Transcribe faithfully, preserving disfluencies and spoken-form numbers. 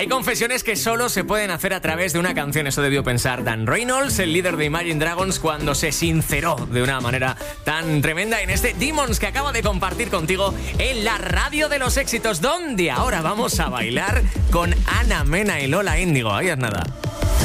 Hay confesiones que solo se pueden hacer a través de una canción. Eso debió pensar Dan Reynolds, el líder de Imagine Dragons, cuando se sinceró de una manera tan tremenda en este Demons que acaba de compartir contigo en la radio de los éxitos, donde ahora vamos a bailar con Ana Mena y Lola Índigo. Ahí es nada.